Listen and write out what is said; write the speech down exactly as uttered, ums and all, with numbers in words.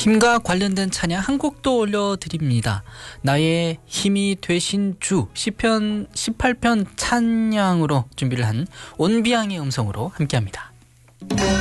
힘과 관련된 찬양 한 곡도 올려드립니다. 나의 힘이 되신 주 시편 십팔 편 찬양으로 준비를 한 온비양의 음성으로 함께합니다.